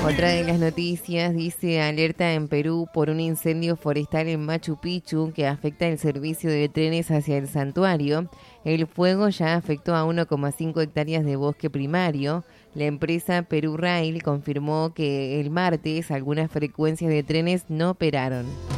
Otra de las noticias dice alerta en Perú por un incendio forestal en Machu Picchu que afecta el servicio de trenes hacia el santuario. El fuego ya afectó a 1,5 hectáreas de bosque primario. La empresa Perú Rail confirmó que el martes algunas frecuencias de trenes no operaron.